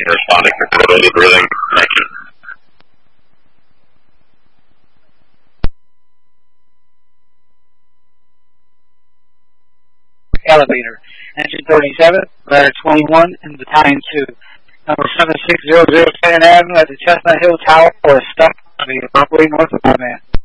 responding for total drilling connection. Elevator. Engine 37, ladder 21, and battalion 2. Number 7600 Cannon Avenue at the Chestnut Hill Tower for a stop operating north of Command.